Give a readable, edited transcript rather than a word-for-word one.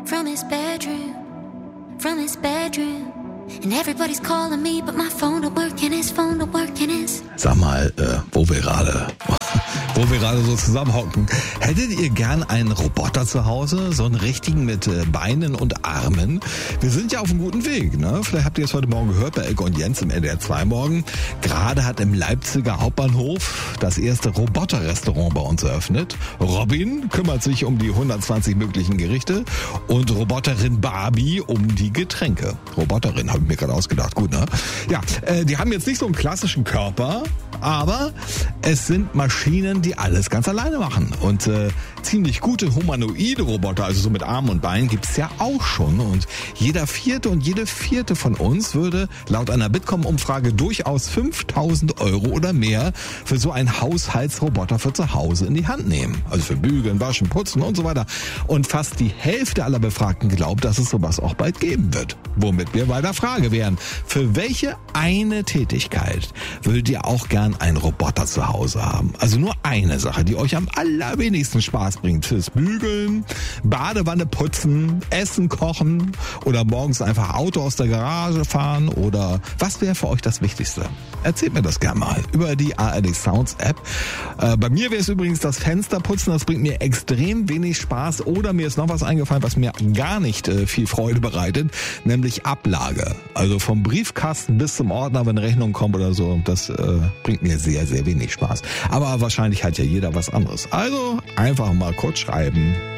from his bedroom, from his bedroom. And everybody's calling me, but my phone don't work and his phone don't work and his. Sag mal, wo wir gerade so zusammenhocken. Hättet ihr gern einen Roboter zu Hause? So einen richtigen mit Beinen und Armen? Wir sind ja auf einem guten Weg, ne? Vielleicht habt ihr es heute Morgen gehört bei Elke und Jens im NDR 2 morgen. Gerade hat im Leipziger Hauptbahnhof das erste Roboterrestaurant bei uns eröffnet. Robin kümmert sich um die 120 möglichen Gerichte und Roboterin Barbie um die Getränke. Roboterin, habe ich mir gerade ausgedacht. Gut, ne? Ja, die haben jetzt nicht so einen klassischen Körper, aber es sind Maschinen, die alles ganz alleine machen. Und ziemlich gute humanoide Roboter, also so mit Armen und Beinen, gibt's ja auch schon. Und jeder Vierte und jede Vierte von uns würde laut einer Bitkom-Umfrage durchaus 5.000 € oder mehr für so einen Haushaltsroboter für zu Hause in die Hand nehmen. Also für Bügeln, Waschen, Putzen und so weiter. Und fast die Hälfte aller Befragten glaubt, dass es sowas auch bald geben wird. Womit wir bei der Frage wären, für welche eine Tätigkeit würdet ihr auch gern einen Roboter zu Hause haben? Also nur eine Sache, die euch am allerwenigsten Spaß bringt. Fürs Bügeln, Badewanne putzen, Essen kochen oder morgens einfach Auto aus der Garage fahren oder was wäre für euch das Wichtigste? Erzählt mir das gerne mal über die ARD Sounds App. Bei mir wäre es übrigens das Fensterputzen, das bringt mir extrem wenig Spaß oder mir ist noch was eingefallen, was mir gar nicht viel Freude bereitet, nämlich Ablage. Also vom Briefkasten bis zum Ordner, wenn eine Rechnung kommt oder so, das bringt mir sehr, sehr wenig Spaß. Aber wahrscheinlich hat ja jeder was anderes. Also einfach mal kurz schreiben.